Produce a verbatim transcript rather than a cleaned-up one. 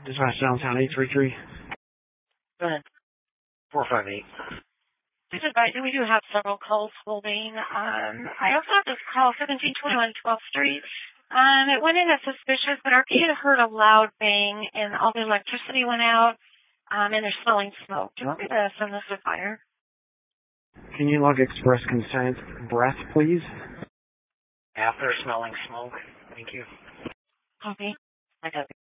Dispatch downtown eight three three. Go ahead. four five eight. Please advise you we do have several calls holding. Um, I also have this call, seventeen twenty-one twelfth Street. Um, it went in as suspicious, but our kid heard a loud bang and all the electricity went out, um, and they're smelling smoke. Do you want me to send this to fire? Can you log express consent breath, please? After smelling smoke. Thank you. Copy. I got it.